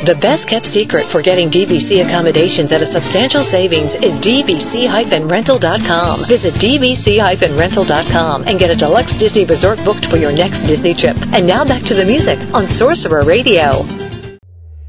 The best-kept secret for getting DVC accommodations at a substantial savings is dvc-rental.com. Visit dvc-rental.com and get a deluxe Disney resort booked for your next Disney trip. And now back to the music on Sorcerer Radio.